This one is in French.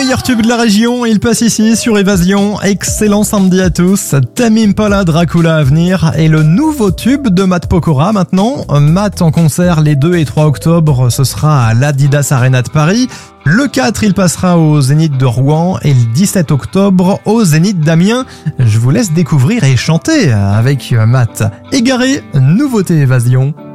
meilleurs tubes de la région, il passe ici sur Évasion. Excellent samedi à tous. Tame Impala, Dracula à venir et le nouveau tube de Matt Pokora maintenant. Matt en concert les 2 et 3 octobre, ce sera à l'Adidas Arena de Paris. Le 4, il passera au Zénith de Rouen et le 17 octobre au Zénith d'Amiens. Je vous laisse découvrir et chanter avec Matt. Égaré, nouveauté Évasion.